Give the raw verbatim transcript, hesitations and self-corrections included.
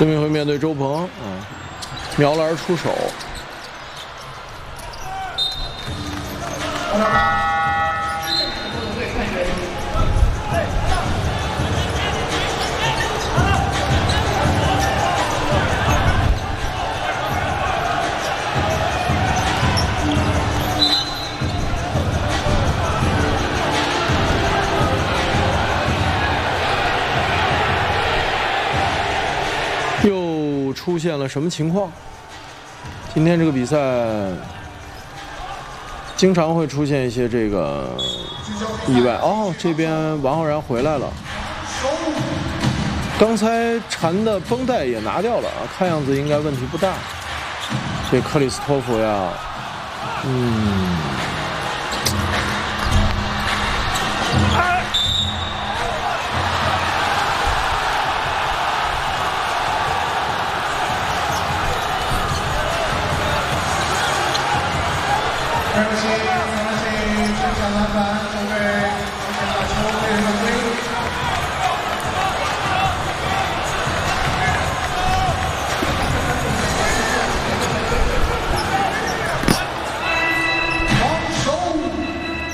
孙铭徽面对周鹏啊，瞄篮出手。又出现了什么情况？今天这个比赛经常会出现一些这个意外。哦，这边王浩然回来了，刚才缠的绷带也拿掉了啊，看样子应该问题不大。这克里斯托弗呀，嗯。 对不起，对不起，这场篮板